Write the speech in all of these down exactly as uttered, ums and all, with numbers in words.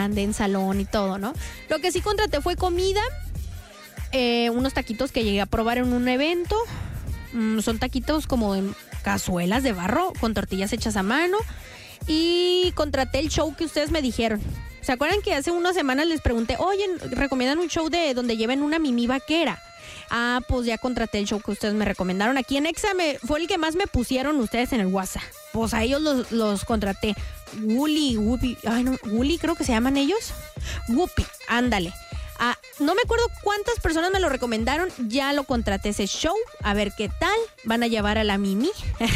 grande, en salón y todo, ¿no? Lo que sí contraté fue comida, eh, unos taquitos que llegué a probar en un evento. Mm, son taquitos como en cazuelas de barro con tortillas hechas a mano. Y contraté el show que ustedes me dijeron. ¿Se acuerdan que hace unas semanas les pregunté, oye, recomiendan un show de donde lleven una Mimi vaquera? Ah, pues ya contraté el show que ustedes me recomendaron. Aquí en Exa me, fue el que más me pusieron ustedes en el WhatsApp. Pues a ellos los, los contraté. Wooly, Whoopi, ay no, Wooly creo que se llaman ellos. Whoopi, ándale. Ah, no me acuerdo cuántas personas me lo recomendaron. Ya lo contraté ese show. A ver qué tal. Van a llevar a la Mimi.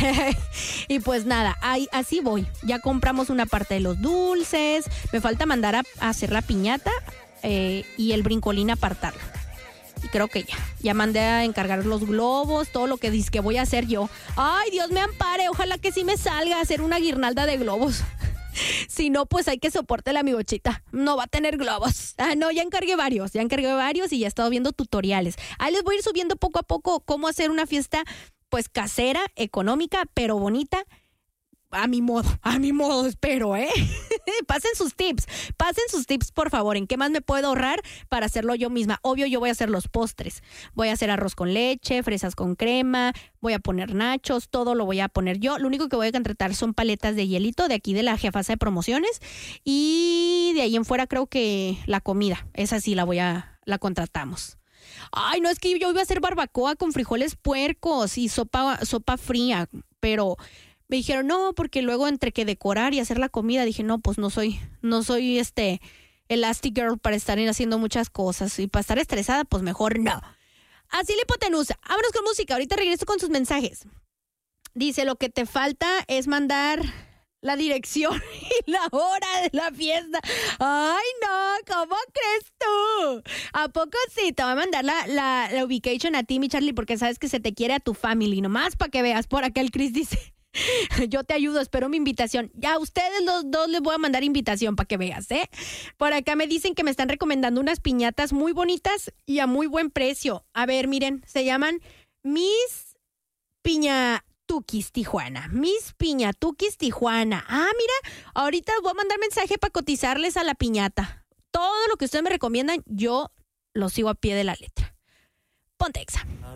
Y pues nada, ahí, así voy. Ya compramos una parte de los dulces. Me falta mandar a, a hacer la piñata eh, y el brincolín a apartarlo. Y creo que ya. Ya mandé a encargar los globos, todo lo que dice que voy a hacer yo. Ay, Dios me ampare. Ojalá que sí me salga a hacer una guirnalda de globos. Si no, pues hay que soportar a mi bochita. No va a tener globos. Ah, no, ya encargué varios. Ya encargué varios y ya he estado viendo tutoriales. Ahí les voy a ir subiendo poco a poco cómo hacer una fiesta, pues casera, económica, pero bonita. A mi modo, a mi modo, espero, ¿eh? Pasen sus tips, pasen sus tips, por favor. ¿En qué más me puedo ahorrar para hacerlo yo misma? Obvio, yo voy a hacer los postres. Voy a hacer arroz con leche, fresas con crema, voy a poner nachos, todo lo voy a poner yo. Lo único que voy a contratar son paletas de hielito de aquí de la jefasa de promociones. Y de ahí en fuera creo que la comida, esa sí la voy a, la contratamos. Ay, no, es que yo iba a hacer barbacoa con frijoles puercos y sopa, sopa fría, pero... me dijeron, no, porque luego entre que decorar y hacer la comida, dije, no, pues no soy, no soy este Elastigirl para estar haciendo muchas cosas. Y para estar estresada, pues mejor no. Así la hipotenusa. Vámonos con música. Ahorita regreso con sus mensajes. Dice, lo que te falta es mandar la dirección y la hora de la fiesta. Ay, no, ¿cómo crees tú? ¿A poco sí? Te voy a mandar la, la, la ubication a ti, mi Charlie, porque sabes que se te quiere a tu family. Nomás para que veas. Por acá el Chris dice... yo te ayudo, espero mi invitación. Ya a ustedes los dos les voy a mandar invitación para que veas, ¿eh? Por acá me dicen que me están recomendando unas piñatas muy bonitas y a muy buen precio. A ver, miren, se llaman Miss Piñatukis Tijuana. Miss Piñatukis Tijuana. Ah, mira, ahorita les voy a mandar mensaje para cotizarles a la piñata. Todo lo que ustedes me recomiendan, yo lo sigo a pie de la letra. Ponte Exa.